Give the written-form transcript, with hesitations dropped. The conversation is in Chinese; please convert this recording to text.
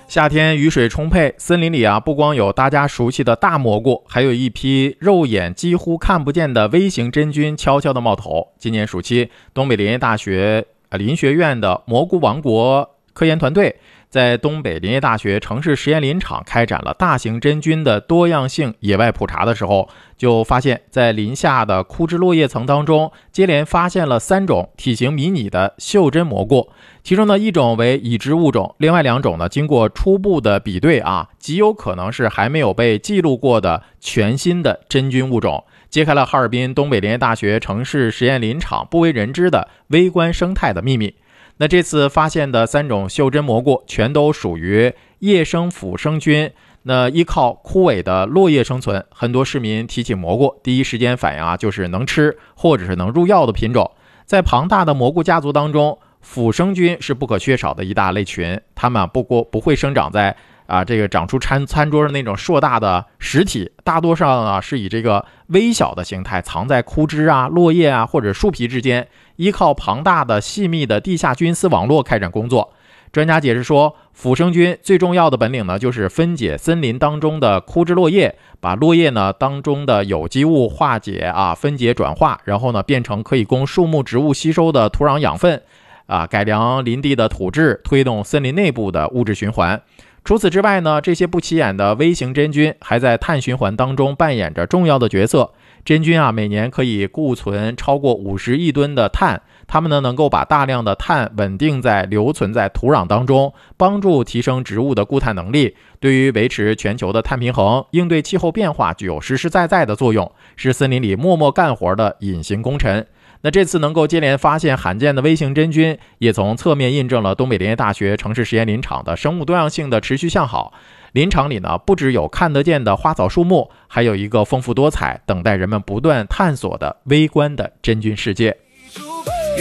夏天雨水充沛，森林里不光有大家熟悉的大蘑菇，还有一批肉眼几乎看不见的微型真菌悄悄地冒头。今年暑期，东北林业大学林学院的蘑菇王国科研团队在东北林业大学城市实验林场开展了大型真菌的多样性野外普查的时候，就发现在林下的枯枝落叶层当中，接连发现了3种体型迷你的袖珍蘑菇，其中的一种为已知物种，另外2种呢，经过初步的比对极有可能是还没有被记录过的全新的真菌物种，揭开了哈尔滨东北林业大学城市实验林场不为人知的微观生态的秘密。那这次发现的3种袖珍蘑菇全都属于叶生腐生菌，那依靠枯萎的落叶生存，很多市民提起蘑菇第一时间反应就是能吃或者是能入药的品种。在庞大的蘑菇家族当中，腐生菌是不可缺少的一大类群，它们不会生长在这个长出餐桌上那种硕大的实体，大多上是以这个微小的形态藏在枯枝落叶或者树皮之间，依靠庞大的细密的地下菌丝网络开展工作。专家解释说，腐生菌最重要的本领呢，就是分解森林当中的枯枝落叶，把落叶呢当中的有机物化解分解转化，然后呢变成可以供树木植物吸收的土壤养分改良林地的土质，推动森林内部的物质循环。除此之外呢，这些不起眼的微型真菌还在碳循环当中扮演着重要的角色。真菌每年可以固存超过50亿吨的碳，它们呢能够把大量的碳稳定在留存在土壤当中，帮助提升植物的固碳能力，对于维持全球的碳平衡、应对气候变化具有实实在在的作用，是森林里默默干活的隐形功臣。那这次能够接连发现罕见的微型真菌，也从侧面印证了东北林业大学城市实验林场的生物多样性的持续向好。林场里呢，不只有看得见的花草树木，还有一个丰富多彩、等待人们不断探索的微观的真菌世界。